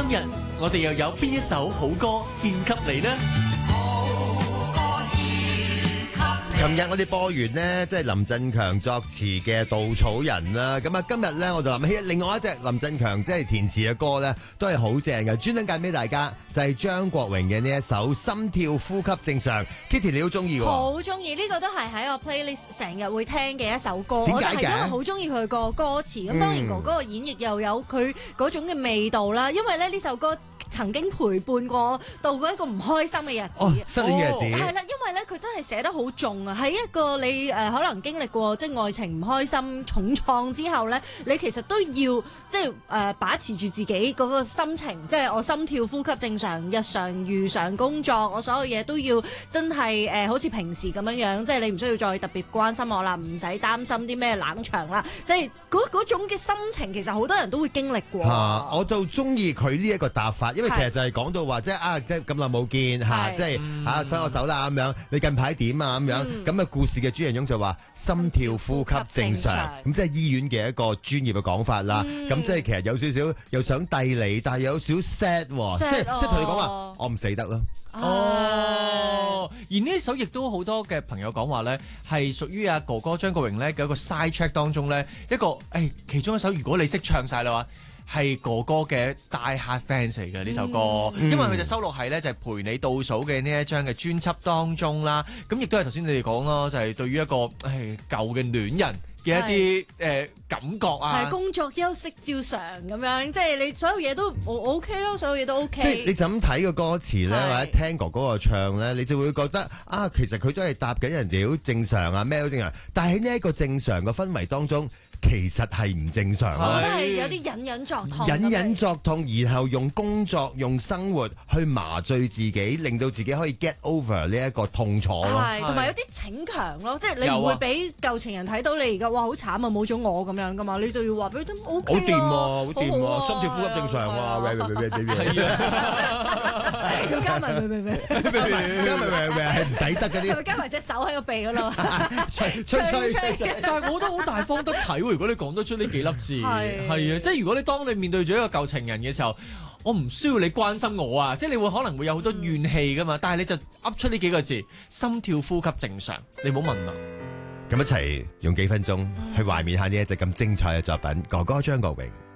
日我哋又有邊一首好歌獻給你呢？ 琴日我哋播完呢，即係林振強作詞嘅《稻草人》啦。咁啊，今日咧我就諗起另外一隻林振強即係填詞嘅歌咧，都係好正嘅，專登揀俾大家，就係張國榮嘅呢一首《心跳呼吸正常》。Kitty 你好中意喎？ 好中意，呢個都係喺我 playlist 成日會聽嘅一首歌。 點解嘅？ 我就係因為好中意佢個歌詞。咁當然哥哥嘅演繹又有佢嗰種嘅味道啦。因為咧呢首歌曾經陪伴過度過一個唔開心嘅日子， 失戀嘅日子係啦，因為咧佢真係寫得好重啊！喺一個你可能經歷過即係愛情唔開心重創之後咧，你其實都要即係把持住自己嗰個心情，即係我心跳呼吸正常，日常如常工作，我所有嘢都要真係好似平時咁樣，即係你唔需要再特別關心我啦，唔使擔心啲咩冷場啦，即係嗰種嘅心情，其實好多人都會經歷過。 我就中意佢呢一個答法。因為其實就係講到話，即係即係咁耐冇見嚇，即係分個手啦咁樣。你近排點啊咁樣？咁啊故事嘅主人翁就話心跳呼吸正常，咁即係醫院嘅一個專業嘅講法啦。咁即係其實有少少又想遞你，但係有少少 sad 喎，即係同你講話我唔死得咯。 而呢首亦都好多嘅朋友講話咧，係屬於阿哥哥張國榮咧嘅一個 side track 當中咧一個其中一首，如果你識唱晒嘅話。係哥哥嘅Die Hard fans 嚟嘅呢首歌，因為佢就收錄喺咧就係陪你倒數嘅呢一張嘅專輯當中啦。咁亦都係頭先你哋講咯，就係對於一個舊嘅戀人嘅一啲感覺啊。 係工作休息照常咁樣，即係你所有嘢都我 OK 咯，所有嘢都 OK。 即係你就咁睇個歌詞咧，或者聽哥哥個唱咧，你就會覺得其實佢都係答緊人哋好正常啊，咩都正常。但係喺呢一個正常嘅氛圍當中，其實係唔正常咯， 我覺得係有啲隱隱作痛， 隱隱作痛，然後用工作、用生活去麻醉自己，令到自己可以 get over 呢一個痛楚咯。 係，同埋有啲逞強咯，即係你唔會俾舊情人睇到你而家哇好慘啊，冇咗我咁樣噶嘛，你就要話俾佢都 OK 好掂喎，好掂喎， 好心跳呼吸正常喎， 係啊， 要加埋加埋係唔抵得嗰啲， 加埋隻手喺個鼻嗰度， 吹。 但係我都好大方得體喎，如果你講得出呢幾粒字，係啊，即係如果你當你面對住一個舊情人嘅時候，我唔需要你關心我啊，即係你會可能會有好多怨氣噶嘛，但係你就噏出呢幾個字，心跳呼吸正常，你唔好問啦。 咁一齊用幾分鐘去懷緬下呢一隻咁精彩嘅作品，哥哥張國榮。